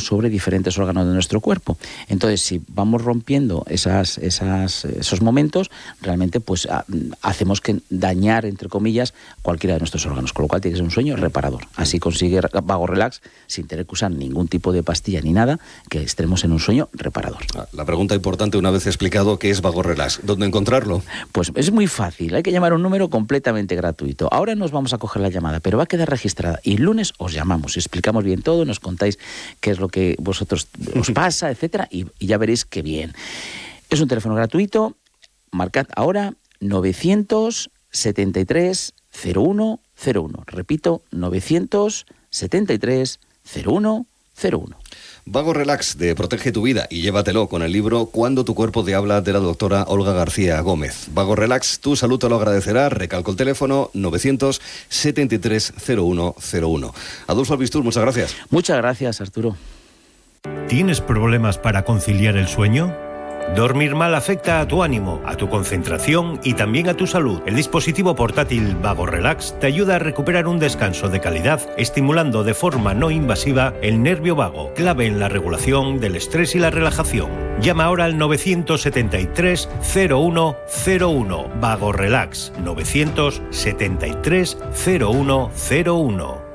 sobre diferentes órganos de nuestro cuerpo. Entonces, si vamos rompiendo esos momentos, realmente pues hacemos que dañar, entre comillas, cualquiera de nuestros órganos, con lo cual tiene que ser un sueño reparador. Así consigue Vago Relax sin tener que usar ningún tipo de pastilla ni nada, que estemos en un sueño reparador. La pregunta importante, una vez explicado qué es Vago Relax, ¿dónde encontrarlo? Pues es muy fácil, hay que llamar a un número completamente gratuito. Ahora nos vamos a coger la llamada, pero va a quedar registrada y el lunes os llamamos y explicamos bien todo, nos contáis qué es lo que vosotros os pasa, etcétera, y ya veréis qué bien. Es un teléfono gratuito, marcad ahora 973 0101. Repito, 973 0101. Vago Relax de Protege tu Vida y llévatelo con el libro Cuando tu cuerpo te habla, de la doctora Olga García Gómez. Vago Relax, tu salud te lo agradecerá. Recalco el teléfono 973 0101. Adolfo Albistur, muchas gracias. Muchas gracias, Arturo. ¿Tienes problemas para conciliar el sueño? Dormir mal afecta a tu ánimo, a tu concentración y también a tu salud. El dispositivo portátil Vago Relax te ayuda a recuperar un descanso de calidad, estimulando de forma no invasiva el nervio vago, clave en la regulación del estrés y la relajación. Llama ahora al 973 0101. Vago Relax 973 0101.